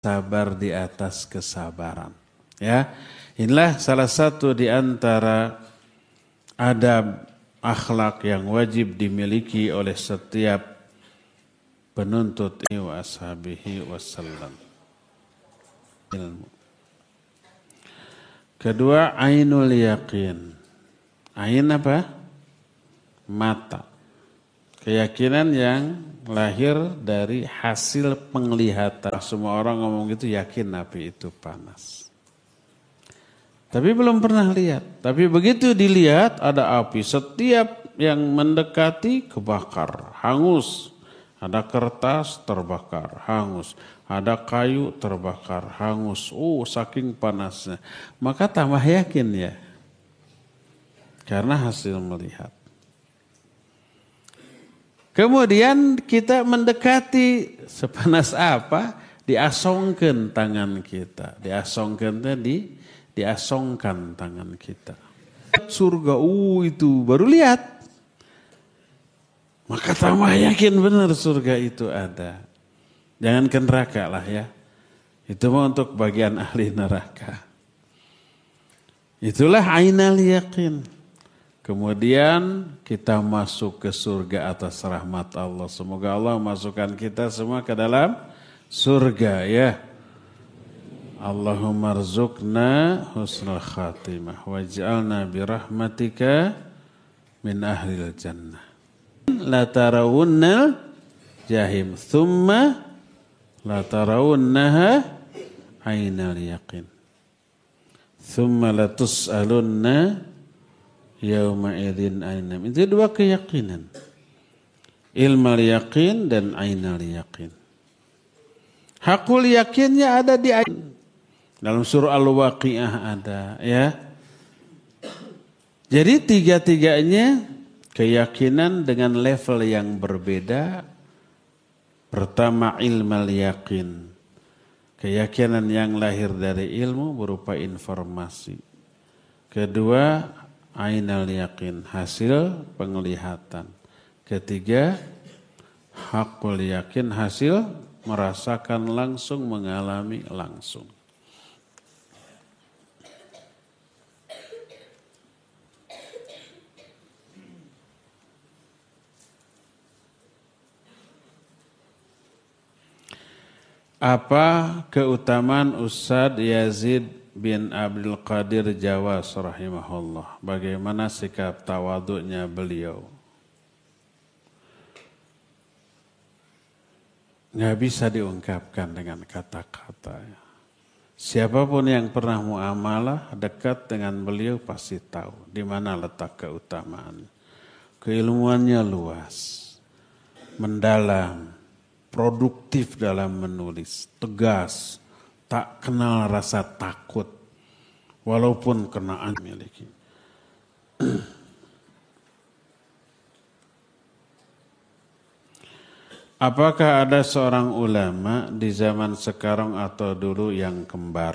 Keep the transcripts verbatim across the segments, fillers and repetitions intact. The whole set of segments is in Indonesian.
sabar di atas kesabaran. Ya, inilah salah satu di antara adab akhlak yang wajib dimiliki oleh setiap penuntut ilmu wa ashabihi wasallam. Ilmu. Kedua, ainul yaqin. Ain apa? Mata. Keyakinan yang lahir dari hasil penglihatan. Semua orang ngomong gitu yakin api itu panas. Tapi belum pernah lihat. Tapi begitu dilihat ada api. Setiap yang mendekati kebakar, hangus. Ada kertas terbakar, hangus. Ada kayu terbakar, hangus. Oh, saking panasnya. Maka tambah yakin ya. Karena hasil melihat. Kemudian kita mendekati sepanas apa, diasongkan tangan kita. Diasongkan tadi, diasongkan tangan kita. Surga, uh itu baru lihat. Maka tambah yakin benar surga itu ada. Jangan ke neraka lah ya. Itu mah untuk bagian ahli neraka. Itulah ainal yakin. Kemudian kita masuk ke surga atas rahmat Allah. Semoga Allah masukkan kita semua ke dalam surga ya. Allahumma rzuqna husnul khatimah waj'alna birahmatika min ahlil jannah. La tarawunnal jahim thumma la tarawunnaha ainal yaqin. Thumma la tus'alunna yauma idzin ainam. Itu dua keyakinan. Ilmal yaqin dan ainal yaqin. Hakul yakinnya ada di ain. Dalam surah Al-Waqiah ada ya. Jadi tiga-tiganya keyakinan dengan level yang berbeda. Pertama ilmal yaqin. Keyakinan yang lahir dari ilmu berupa informasi. Kedua ainal yaqin, hasil penglihatan. Ketiga, hakul yakin, hasil merasakan langsung, mengalami langsung. Apa keutamaan Ustadz Yazid bin Abdul Qadir Jawas rahimahullah? Bagaimana sikap tawaduknya beliau? Nggak bisa diungkapkan dengan kata-kata. Siapapun yang pernah muamalah dekat dengan beliau pasti tahu di mana letak keutamaan. Keilmuannya luas, mendalam, produktif dalam menulis, tegas, tak kenal rasa takut, walaupun kenaan miliki. Apakah ada seorang ulama di zaman sekarang atau dulu yang kembar?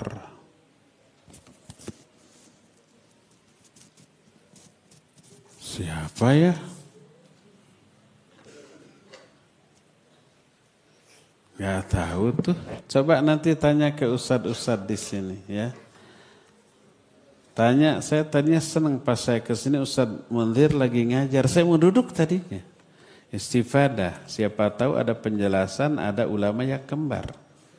Siapa ya? Gak tahu tuh. Coba nanti tanya ke ustad-ustad di sini ya. Tanya, saya tadinya senang pas saya ke sini Ustaz Munzir lagi ngajar. Saya mau duduk tadinya. Istifadah, siapa tahu ada penjelasan, ada ulama yang kembar.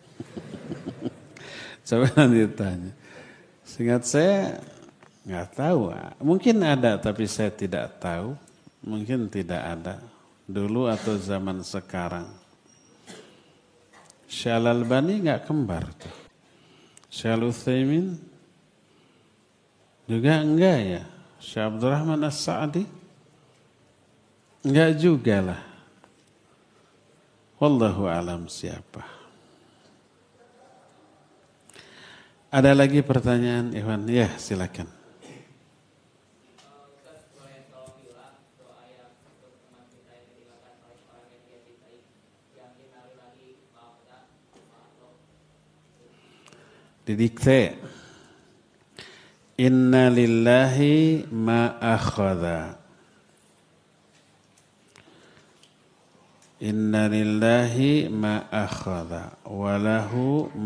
Coba nanti tanya. Seingat saya nggak tahu. Mungkin ada tapi saya tidak tahu. Mungkin tidak ada. Dulu atau zaman sekarang. Syekh Al-Albani nggak kembar tuh. Syekh Al-Utsaimin juga enggak ya. Syekh Abdurrahman As-Sa'di enggak juga lah. Wallahu alam siapa. Ada lagi pertanyaan Iwan? Ya silakan. Didikte. Inna lillahi ma akhadha. Inna lillahi ma akhadha. Walahu